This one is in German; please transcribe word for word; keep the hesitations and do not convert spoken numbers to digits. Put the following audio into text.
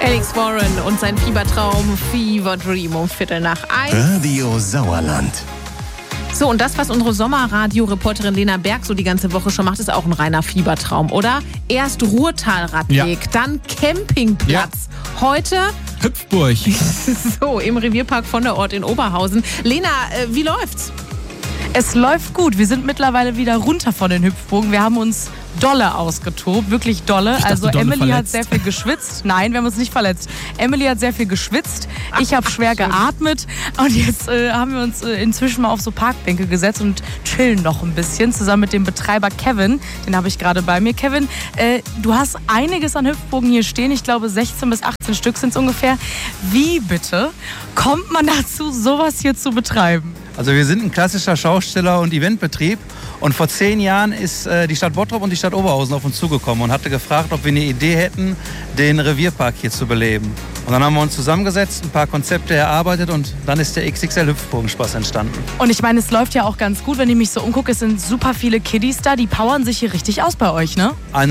Alex Warren und sein Fiebertraum Fever Dream um Viertel nach eins. Radio Sauerland. So, und das, was unsere Sommerradio-Reporterin Lena Berg so die ganze Woche schon macht, ist auch ein reiner Fiebertraum, oder? Erst Ruhrtalradweg, ja. Dann Campingplatz. Ja. Heute Hüpfburg. So, im Revierpark von der Ort in Oberhausen. Lena, äh, wie läuft's? Es läuft gut. Wir sind mittlerweile wieder runter von den Hüpfburgen. Wir haben uns dolle ausgetobt, wirklich dolle. Ich also dachte, dolle Emily verletzt. hat sehr viel geschwitzt. Nein, wir haben uns nicht verletzt. Emily hat sehr viel geschwitzt. Ich habe schwer geatmet. Und jetzt äh, haben wir uns äh, inzwischen mal auf so Parkbänke gesetzt und chillen noch ein bisschen zusammen mit dem Betreiber Kevin. Den habe ich gerade bei mir. Kevin, äh, du hast einiges an Hüpfburgen hier stehen. Ich glaube sechzehn bis achtzehn Stück sind es ungefähr. Wie bitte kommt man dazu, sowas hier zu betreiben? Also wir sind ein klassischer Schausteller- und Eventbetrieb und vor zehn Jahren ist äh, die Stadt Bottrop und die Stadt Oberhausen auf uns zugekommen und hatte gefragt, ob wir eine Idee hätten, den Revierpark hier zu beleben. Und dann haben wir uns zusammengesetzt, ein paar Konzepte erarbeitet und dann ist der X X L-Hüpfburgenspaß entstanden. Und ich meine, es läuft ja auch ganz gut, wenn ich mich so umgucke, es sind super viele Kiddies da, die powern sich hier richtig aus bei euch, ne? Eine